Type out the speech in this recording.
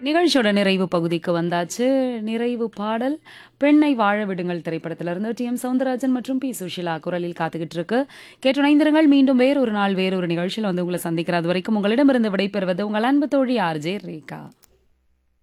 நிகழ்ச்சியோட நிறைவு பகுதிக்கு வந்தாச்சு. நிறைவு பாடல் பெண்ணை வாழ விடுங்கள் திரைப்படத்திலிருந்து டி.எம். சௌந்தரராஜன் மற்றும் பி. சுஷீலா குரலில் காத்துக்கிட்டு இருக்கு. கேட்டு இணைந்திருங்கள். மீண்டும் வேறொரு நாள் வேறொரு நிகழ்ச்சியில் வந்து உங்களை சந்திக்கிற அது வரைக்கும் உங்களிடமிருந்து விடைபெறுவது உங்கள் அன்பு தோழி ஆர்.ஜே. ரேகா.